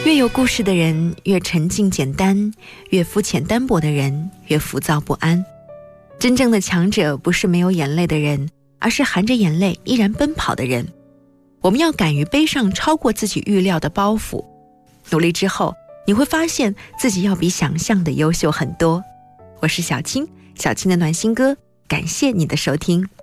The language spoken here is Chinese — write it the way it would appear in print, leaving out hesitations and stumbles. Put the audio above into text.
越有故事的人越沉静简单，越肤浅单薄的人越浮躁不安。真正的强者不是没有眼泪的人，而是含着眼泪依然奔跑的人。我们要敢于背上超过自己预料的包袱，努力之后，你会发现自己要比想象的优秀很多。我是小青，小青的暖心歌，感谢你的收听。